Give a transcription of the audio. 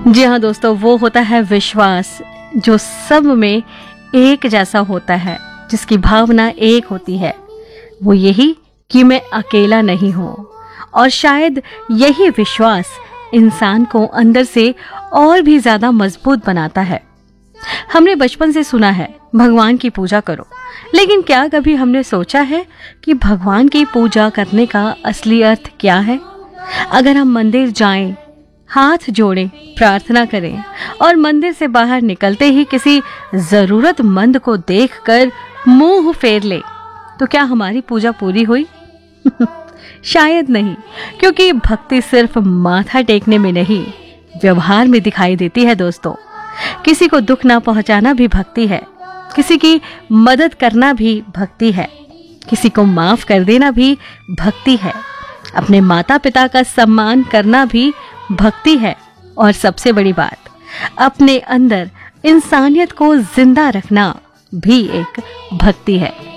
जी हाँ दोस्तों, वो होता है विश्वास जो सब में एक जैसा होता है, जिसकी भावना एक होती है। वो यही कि मैं अकेला नहीं हूँ। और शायद यही विश्वास इंसान को अंदर से और भी ज्यादा मजबूत बनाता है। हमने बचपन से सुना है भगवान की पूजा करो, लेकिन क्या कभी हमने सोचा है कि भगवान की पूजा करने का असली अर्थ क्या है? अगर हम मंदिर जाएं, हाथ जोड़ें, प्रार्थना करें और मंदिर से बाहर निकलते ही किसी जरूरतमंद को देखकर मुंह फेर ले, तो क्या हमारी पूजा पूरी हुई? शायद नहीं, क्योंकि भक्ति सिर्फ माथा टेकने में नहीं, व्यवहार में दिखाई देती है दोस्तों। किसी को दुख ना पहुंचाना भी भक्ति है, किसी की मदद करना भी भक्ति है, किसी को माफ कर देना भी भक्ति है, अपने माता पिता का सम्मान करना भी भक्ति है, और सबसे बड़ी बात, अपने अंदर इंसानियत को जिंदा रखना भी एक भक्ति है।